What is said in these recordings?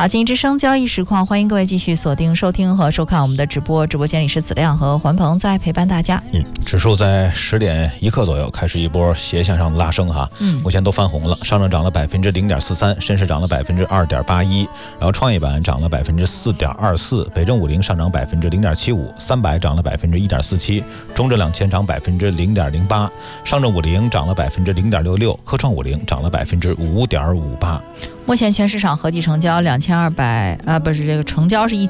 好，经济之声交易实况，欢迎各位继续锁定收听和收看我们的直播。直播间里是子亮和环鹏在陪伴大家。 指数在10点1刻左右开始一波斜向上的拉升哈，目前都翻红了，上证涨了 0.43%， 深市涨了 2.81%， 然后创业板涨了 4.24%， 北证50上涨 0.75%， 300涨了 1.47%， 中证2000涨 0.08%， 上证50涨了 0.66%， 科创50涨了 5.58%。 目前全市场合计成交成交是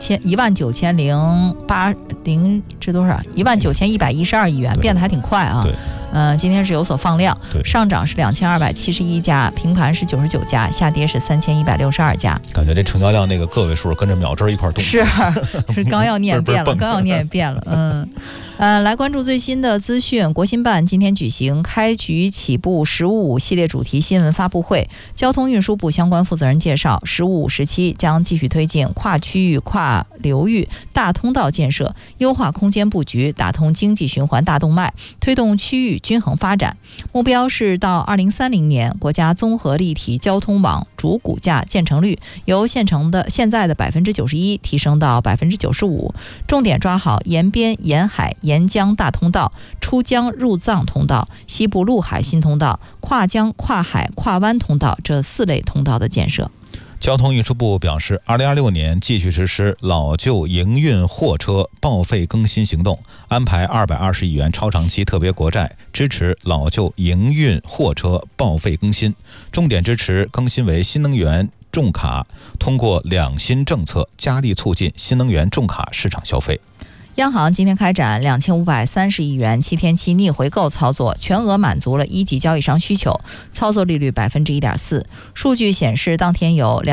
19180，这多少？19112亿元，变得还挺快啊。 对。 今天是有所放量，上涨是2271家，平盘是99家，下跌是3162家。 感觉这成交量那个个位数跟着秒针一块动。 是刚要念遍了，来关注最新的资讯。国新办今天举行开局起步15系列主题新闻发布会，交通运输部相关负责人介绍，15时期将继续推进跨区域、跨流域大通道建设，优化空间布局，打通经济循环大动脉，推动区域均衡发展。目标是到2030年，国家综合立体交通网主骨架建成率由现在的 91% 提升到 95%， 重点抓好沿边、沿海、沿江大通道、出江入藏通道、西部陆海新通道、跨江、跨海、跨湾通道这4类通道的建设。 交通运输部表示，2026年继续实施老旧营运货车报废更新行动，安排220亿元超长期特别国债支持老旧营运货车报废更新，重点支持更新为新能源重卡，通过2新政策加力促进新能源重卡市场消费。 央行今天开展2530亿元7天期逆回购操作，全额满足了一级交易商需求，操作利率 1.4%。 数据显示，当天有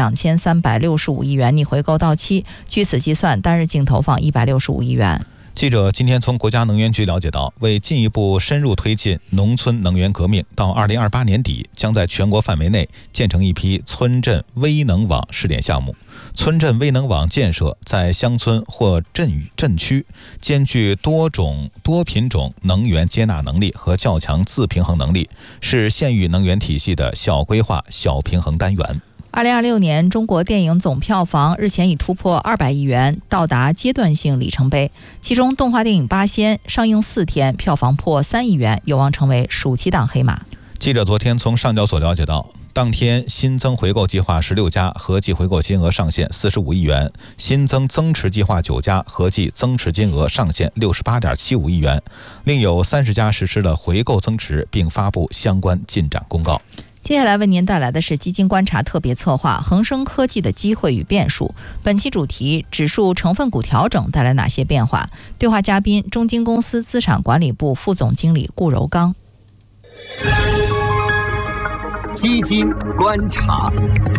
2365亿元逆回购到期，据此计算，单日净投放165亿元。 记者今天从国家能源局了解到，为进一步深入推进农村能源革命，到2028年底将在全国范围内建成一批村镇微能网试点项目。村镇微能网建设在乡村或镇区兼具多品种能源接纳能力和较强自平衡能力，是县域能源体系的小规划小平衡单元。 2026年中国电影总票房日前已突破200亿元，到达阶段性里程碑。其中动画电影《八仙》上映4天，票房破3亿元，有望成为暑期档黑马。 记者昨天从上交所了解到，当天新增回购计划16家，合计回购金额上限45亿元；新增增持计划9家，合计增持金额上限68.75亿元。另有30家实施了回购增持，并发布相关进展公告。 接下来为您带来的是基金观察特别策划恒生科技的机会与变数。本期主题：指数成分股调整带来哪些变化？对话嘉宾：中金公司资产管理部副总经理顾柔刚。 基金观察。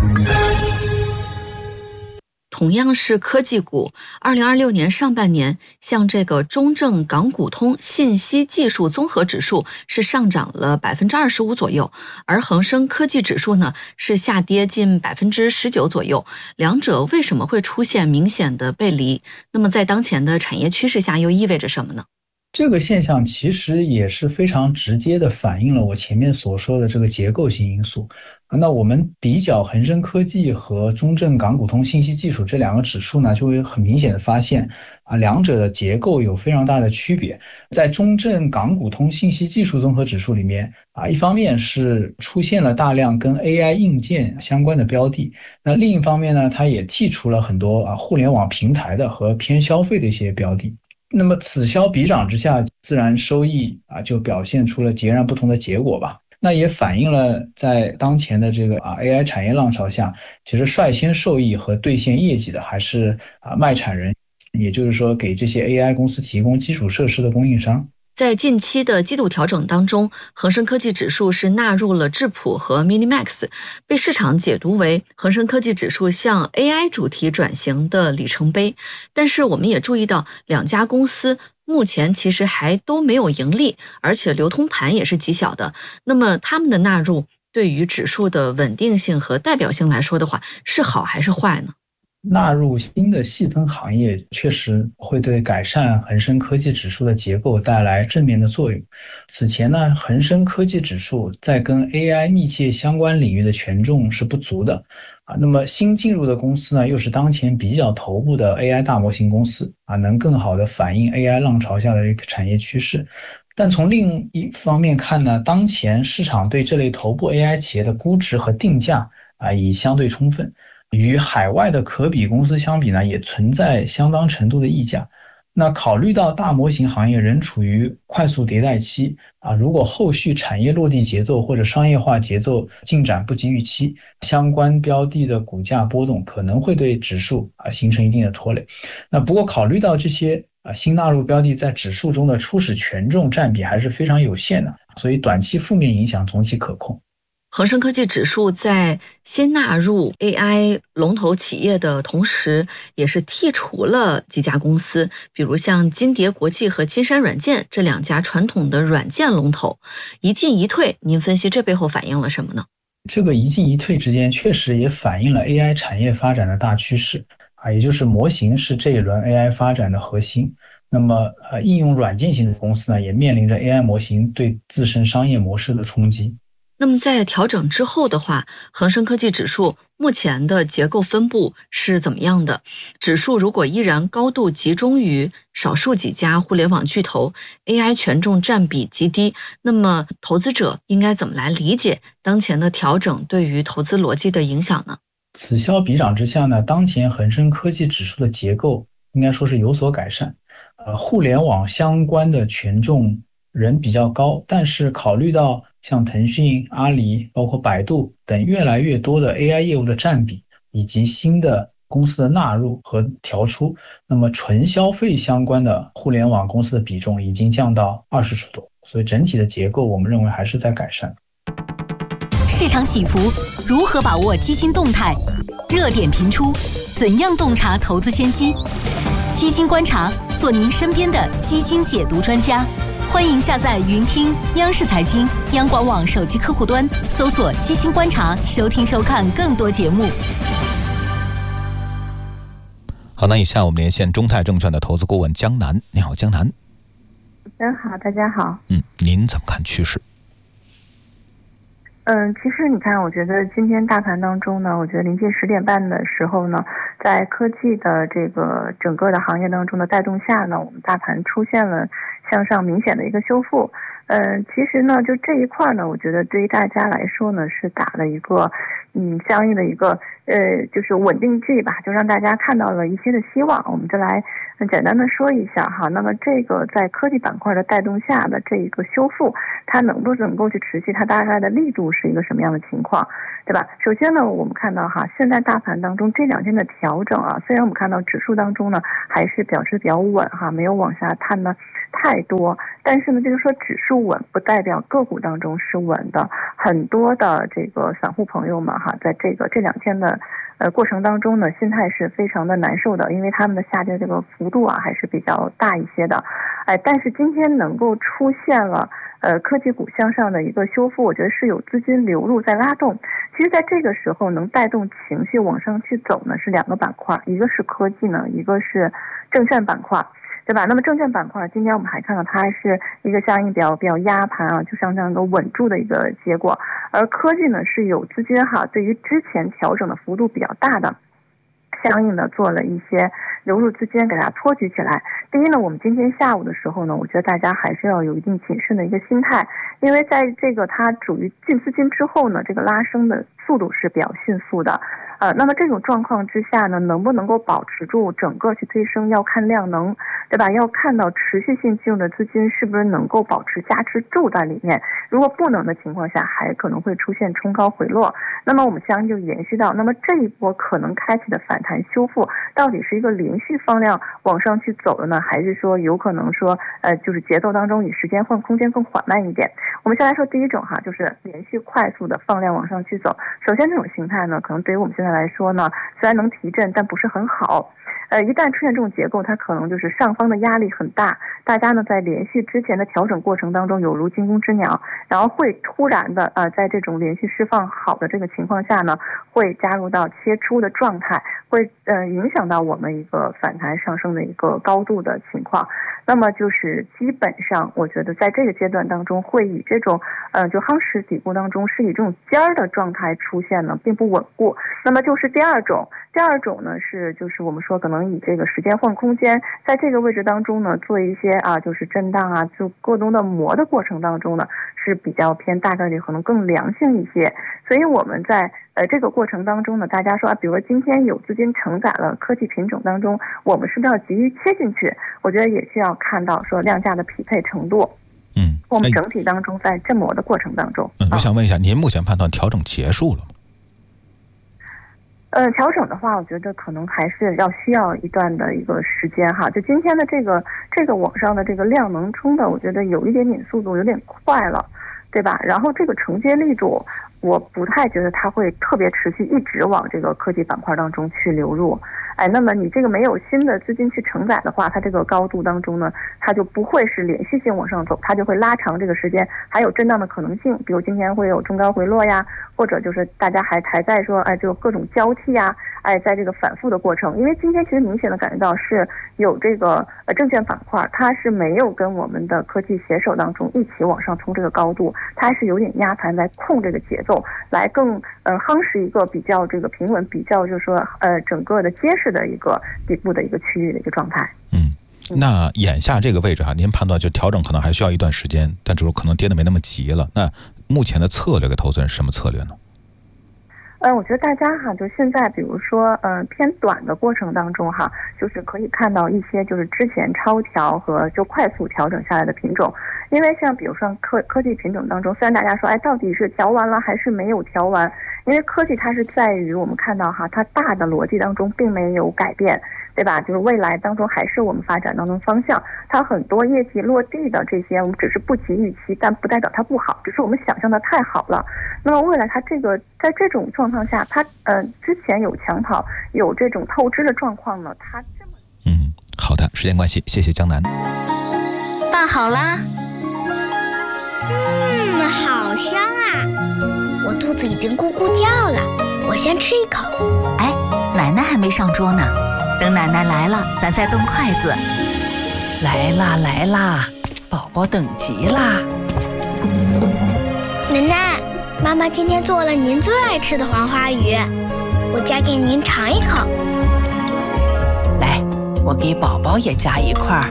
同样是科技股，2026年上半年，像这个中证港股通信息技术综合指数是上涨了 25% 左右，而恒生科技指数呢是下跌近 19% 左右，两者为什么会出现明显的背离？那么在当前的产业趋势下又意味着什么呢？ 这个现象其实也是非常直接的反映了我前面所说的这个结构性因素。那我们比较恒生科技和中证港股通信息技术这2个指数呢，就会很明显的发现两者的结构有非常大的区别。在中证港股通信息技术综合指数里面一方面是出现了大量跟 AI 硬件相关的标的，那另一方面呢，它也剔除了很多互联网平台的和偏消费的一些标的。那么此消彼长之下，自然收益就表现出了截然不同的结果吧。那也反映了在当前的这个AI 产业浪潮下，其实率先受益和兑现业绩的还是卖产人，也就是说给这些 AI 公司提供基础设施的供应商。 在近期的季度调整当中，恒生科技指数是纳入了智普和 Minimax， 被市场解读为恒生科技指数向 AI 主题转型的里程碑。但是我们也注意到2家公司目前其实还都没有盈利，而且流通盘也是极小的。那么他们的纳入对于指数的稳定性和代表性来说的话，是好还是坏呢？ 纳入新的细分行业确实会对改善恒生科技指数的结构带来正面的作用。此前呢，恒生科技指数在跟 AI 密切相关领域的权重是不足的那么新进入的公司呢，又是当前比较头部的 AI 大模型公司能更好的反映 AI 浪潮下的一个产业趋势。但从另一方面看呢，当前市场对这类头部 AI 企业的估值和定价已相对充分。与海外的可比公司相比呢，也存在相当程度的溢价。那考虑到大模型行业仍处于快速迭代期如果后续产业落地节奏或者商业化节奏进展不及预期，相关标的的股价波动可能会对指数形成一定的拖累。那不过考虑到这些新纳入标的在指数中的初始权重占比还是非常有限的，所以短期负面影响总体可控。 恒生科技指数在新纳入 AI 龙头企业的同时，也是剔除了几家公司，比如像金蝶国际和金山软件这两家传统的软件龙头，一进一退，您分析这背后反映了什么呢？ 这个一进一退之间确实也反映了 AI 产业发展的大趋势也就是模型是这一轮 AI 发展的核心。那么应用软件型的公司呢，也面临着 AI 模型对自身商业模式的冲击。 那么在调整之后的话，恒生科技指数目前的结构分布是怎么样的？指数如果依然高度集中于少数几家互联网巨头， AI 权重占比极低，那么投资者应该怎么来理解当前的调整对于投资逻辑的影响呢？ 此消彼长之下呢，当前恒生科技指数的结构应该说是有所改善。互联网相关的权重仍比较高，但是考虑到像腾讯、阿里包括百度等越来越多的 AI 业务的占比，以及新的公司的纳入和调出，那么纯消费相关的互联网公司的比重已经降到20出头，所以整体的结构我们认为还是在改善。 市场起伏，如何把握基金动态？热点频出，怎样洞察投资先机？基金观察，做您身边的基金解读专家。欢迎下载云听央视财经、央广网手机客户端，搜索基金观察，收听收看更多节目。 好，那以下我们连线中泰证券的投资顾问江南。你好，江南。 真好，大家好。 您怎么看趋势？ 其实你看，我觉得今天大盘当中呢，我觉得临近10点半的时候呢，在科技的这个整个的行业当中的带动下呢，我们大盘出现了向上明显的一个修复。其实呢，就这一块呢，我觉得对于大家来说呢，是打了一个相应的一个就是稳定剂吧，就让大家看到了一些的希望。我们就来简单的说一下哈，那么这个在科技板块的带动下的这一个修复，它能不能够去持续，它大概的力度是一个什么样的情况，对吧？首先呢，我们看到哈，现在大盘当中这2天的调整虽然我们看到指数当中呢还是表示比较稳哈，没有往下探的太多，但是呢，就是说指数稳不代表个股当中是稳的。很多的这个散户朋友们哈，在这2天的过程当中呢，心态是非常的难受的，因为他们的下跌这个幅度还是比较大一些的。但是今天能够出现了科技股向上的一个修复，我觉得是有资金流入在拉动。其实在这个时候能带动情绪往上去走呢，是2个板块，一个是科技呢，一个是证券板块，对吧？那么证券板块今天我们还看到它是一个相应比较压盘就像这样一个稳住的一个结果。而科技呢是有资金对于之前调整的幅度比较大的，相应的做了一些流入资金给它托举起来。第一呢，我们今天下午的时候呢，我觉得大家还是要有一定谨慎的一个心态，因为在这个它属于进资金之后呢，这个拉升的速度是比较迅速的。那么这种状况之下呢，能不能够保持住整个去推升，要看量能，对吧？要看到持续性进入的资金是不是能够保持加持住在里面。如果不能的情况下，还可能会出现冲高回落。那么我们相应就延续到，那么这一波可能开启的反弹修复，到底是一个连续放量往上去走的呢，还是说有可能说就是节奏当中以时间换空间更缓慢一点？我们先来说第一种就是连续快速的放量往上去走。首先这种形态呢，可能对于我们现在来说呢，虽然能提振，但不是很好。 一旦出现这种结构，它可能就是上方的压力很大，大家呢在连续之前的调整过程当中有如惊弓之鸟，然后会突然的在这种连续释放好的这个情况下呢，会加入到切出的状态，会影响到我们一个反弹上升的一个高度的情况。那么就是基本上我觉得在这个阶段当中会以这种就夯实底部当中是以这种尖儿的状态出现呢，并不稳固。那么就是第二种呢是就是我们说可能以这个时间换空间，在这个位置当中呢做一些就是震荡就过冬的磨的过程当中呢是比较偏大概率可能更良性一些。所以我们在这个过程当中呢，大家说比如说今天有资金承载了科技品种当中，我们是不是要急于切进去？我觉得也需要看到说量价的匹配程度。我们整体当中在震磨的过程当中。 我想问一下，您目前判断调整结束了吗？ 调整的话，我觉得可能还是需要一段的一个时间哈。就今天的这个往上的这个量能冲的，我觉得有一点点速度有点快了，对吧？然后这个承接力度，我不太觉得它会特别持续一直往这个科技板块当中去流入。那么你这个没有新的资金去承载的话，它这个高度当中呢，它就不会是连续性往上走，它就会拉长这个时间，还有震荡的可能性。比如今天会有中高回落呀，或者就是大家还在说就各种交替呀，在这个反复的过程。因为今天其实明显的感觉到是有这个证券板块，它是没有跟我们的科技携手当中一起往上冲这个高度，它是有点压盘来控这个节奏，来更夯实一个比较这个平稳，比较就是说整个的结实的一个底部的一个区域的一个状态。 那眼下这个位置您判断就调整可能还需要一段时间，但就是可能跌得没那么急了。那目前的策略给投资人是什么策略呢？ 我觉得大家就现在比如说偏短的过程当中就是可以看到一些就是之前超调和就快速调整下来的品种。因为像比如说科技品种当中，虽然大家说到底是调完了还是没有调完，因为科技它是在于我们看到它大的逻辑当中并没有改变，对吧？就是未来当中还是我们发展当中方向，它很多业绩落地的这些我们只是不及预期，但不代表它不好，只是我们想象的太好了。那么未来它这个在这种状况下，它之前有抢跑有这种透支的状况呢，它这么好的，时间关系，谢谢江南。 饭好啦。 好香啊！我肚子已经咕咕叫了，我先吃一口。 奶奶还没上桌呢，等奶奶来了，咱再动筷子。 来啦，宝宝等急啦。 奶奶，妈妈今天做了您最爱吃的黄花鱼，我夹给您尝一口。 来，我给宝宝也夹一块。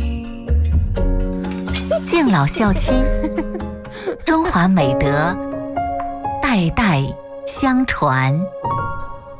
敬老孝亲，中华美德代代相传。